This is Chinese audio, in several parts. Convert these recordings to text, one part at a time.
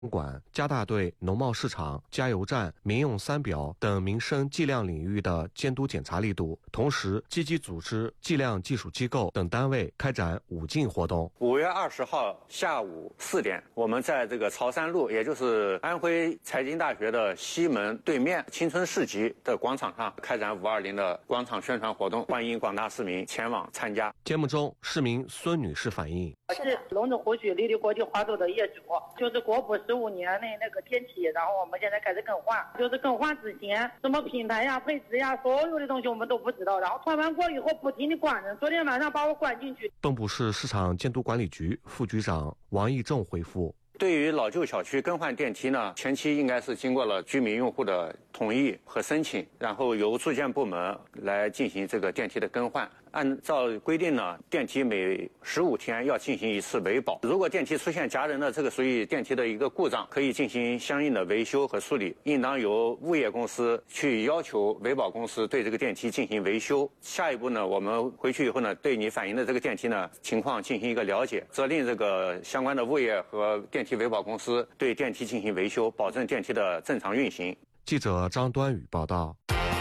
管加大对农贸市场、加油站、民用三表等民生计量领域的监督检查力度，同时积极组织计量技术机构等单位开展5进活动。 5月20号下午4点，我们在这个潮汕路，也就是安徽财经大学的西门对面青春市集的广场上开展520的广场宣传活动，欢迎广大市民前往参加。 节目中，市民孙女士反映： 是龙子湖区丽丽国际花朵的业主，就是国补15年的那个电梯，然后我们现在开始更换，就是更换之前什么品牌呀、配置呀，所有的东西我们都不知道，然后换完过以后不停的关着，昨天晚上把我关进去。 蚌埠市市场监督管理局副局长王义正回复： 对于老旧小区更换电梯呢，前期应该是经过了居民用户的同意和申请，然后由住建部门来进行这个电梯的更换。按照规定呢，电梯每15天要进行一次维保。如果电梯出现夹人的这个属于电梯的一个故障，可以进行相应的维修和处理，应当由物业公司去要求维保公司对这个电梯进行维修。下一步呢，我们回去以后呢，对你反映的这个电梯呢情况进行一个了解，责令这个相关的物业和电梯维保公司对电梯进行维修，保证电梯的正常运行。 记者张端宇报道。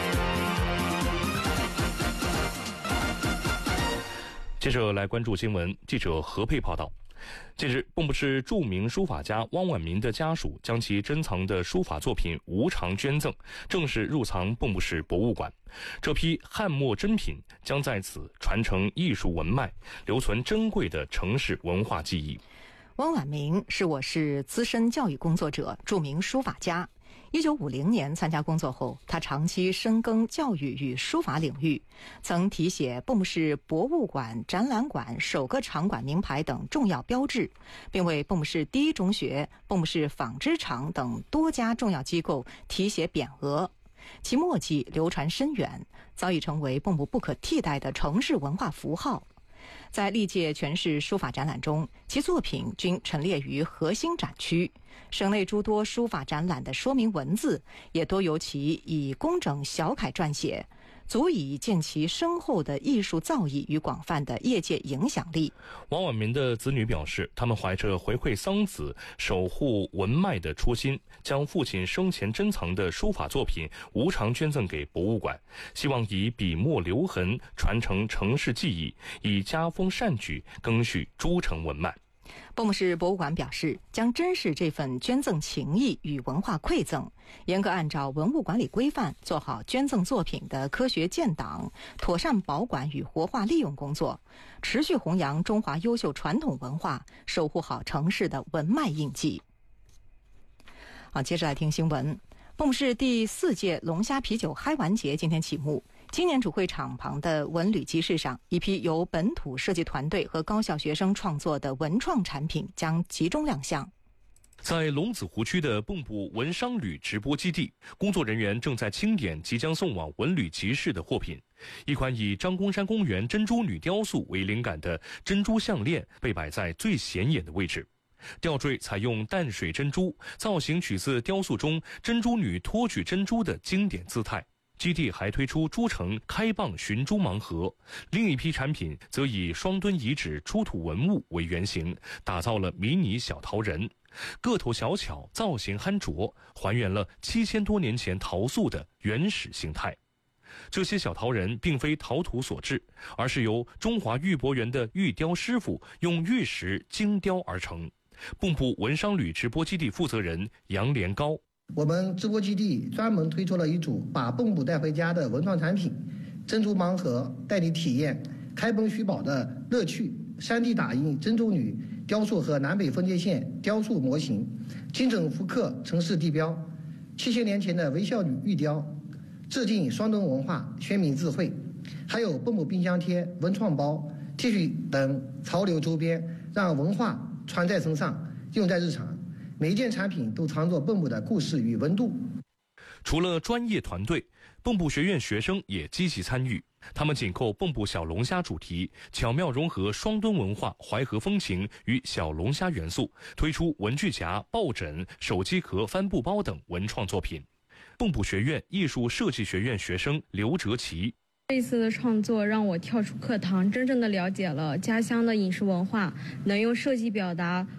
接着来关注新闻，记者何佩报道。近日，蚌埠市著名书法家汪晚民的家属将其珍藏的书法作品无偿捐赠，正式入藏蚌埠市博物馆。这批汉墨珍品将在此传承艺术文脉，留存珍贵的城市文化记忆。 汪晚民是我市资深教育工作者，著名书法家。1950年参加工作后，他长期深耕教育与书法领域，曾题写蚌埠市博物馆、展览馆首个场馆名牌等重要标志，并为蚌埠市第一中学、蚌埠市纺织厂等多家重要机构题写匾额。其墨迹流传深远，早已成为蚌埠不可替代的城市文化符号。在历届全市书法展览中，其作品均陈列于核心展区。省内诸多书法展览的说明文字也多由其以工整小楷撰写，足以见其深厚的艺术造诣与广泛的业界影响力。 汪晚民的子女表示，他们怀着回馈桑梓、守护文脉的初心，将父亲生前珍藏的书法作品无偿捐赠给博物馆，希望以笔墨留痕传承城市记忆，以家风善举更续诸城文脉。 蚌埠市博物馆表示，将珍视这份捐赠情谊与文化馈赠，严格按照文物管理规范，做好捐赠作品的科学建档、妥善保管与活化利用工作，持续弘扬中华优秀传统文化，守护好城市的文脉印记。好，接着来听新闻。蚌埠市第4届龙虾啤酒嗨玩节今天启幕。今年主会场旁的文旅集市上，一批由本土设计团队和高校学生创作的文创产品将集中亮相。 在龙子湖区的蚌埠文商旅直播基地，工作人员正在清点即将送往文旅集市的货品。一款以张公山公园珍珠女雕塑为灵感的珍珠项链被摆在最显眼的位置。吊坠采用淡水珍珠，造型取自雕塑中珍珠女托举珍珠的经典姿态。基地还推出珠城开蚌寻珠盲盒，另一批产品则以双墩遗址出土文物为原型，打造了迷你小陶人，个头小巧，造型憨拙，还原了7000多年前陶塑的原始形态。这些小陶人并非陶土所制，而是由中华玉博园的玉雕师傅用玉石精雕而成。蚌埠文商旅直播基地负责人杨连高， 我们直播基地专门推出了一组把蚌埠带回家的文创产品，珍珠盲盒带你体验开蚌寻宝的乐趣，3D 打印珍珠女雕塑和南北分界线雕塑模型，精准复刻城市地标，7000年前的微笑女玉雕，致敬双墩文化，鲜明智慧。还有蚌埠冰箱贴、文创包、T 恤等潮流周边，让文化穿在身上，用在日常。每一件产品都藏着蚌埠的故事与温度。 除了专业团队，蚌埠学院学生也积极参与。他们紧扣蚌埠小龙虾主题，巧妙融合双墩文化、淮河风情与小龙虾元素，推出文具夹、抱枕、手机壳、帆布包等文创作品。蚌埠学院艺术设计学院学生刘哲奇， 这一次的创作让我跳出课堂，真正的了解了家乡的饮食文化，能用设计表达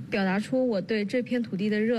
表达出我对这片土地的热